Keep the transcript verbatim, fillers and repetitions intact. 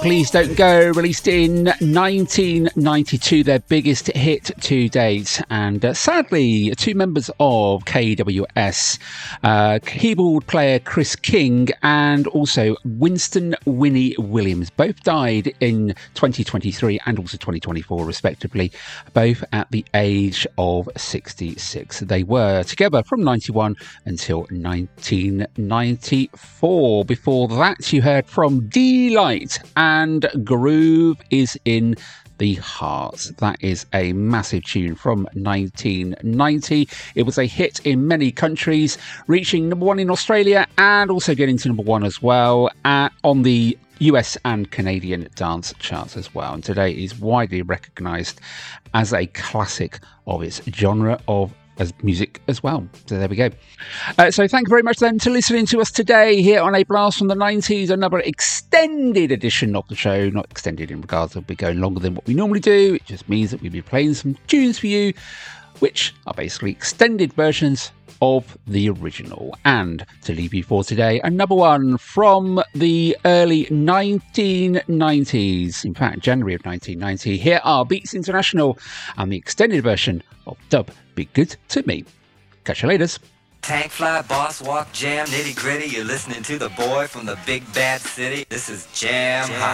Please Don't Go, released in nineteen ninety-two, their biggest hit to date. And uh, sadly, two members of K W S, uh, keyboard player Chris King and also Winston Winnie Williams, both died in twenty twenty-three and also twenty twenty-four, respectively, both at the age of sixty-six. They were together from ninety-one until nineteen ninety-four. Before that, you heard from D-Light and Groove is in the Heart. That is a massive tune from nineteen ninety. It was a hit in many countries, reaching number one in Australia and also getting to number one as well uh, on the U S and Canadian dance charts as well. And today is widely recognised as a classic of its genre of as music as well. So there we go. Uh, so thank you very much then to listening to us today here on A Blast from the nineties, another extended edition of the show. Not extended in regards to we'll be going longer than what we normally do. It just means that we'll be playing some tunes for you, which are basically extended versions of the original. And to leave you for today, another one from the early nineteen nineties, in fact January of nineteen ninety. Here are Beats International and the extended version of Dub Be Good To Me. Catch you later. Tank fly, boss walk, jam, nitty gritty. You're listening to the boy from the big bad city. This is Jam Hot.